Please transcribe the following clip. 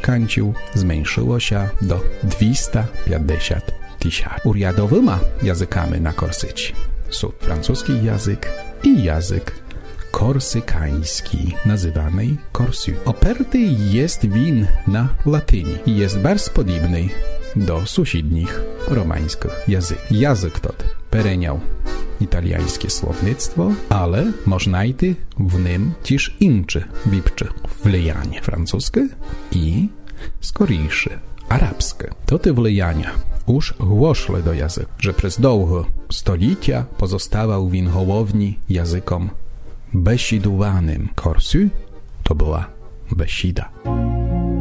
mieszkańców zmniejszyło się do 250 000. Urjadowymi językami na Korsycie są francuski język i język korsykański, nazywany Korsu. Oparty jest win na latynie i jest bardzo podobny do sąsiednich romańskich języków. Język ten перейняв італійське словництво, ale można znайти w nim też inne wybcze влияння francuskie i skorejsze, arabskie. To te влияння już włoszły do języka, że przez długo stulecia pozostawał w Hołowni językom besidowanym. Korsu to była besida.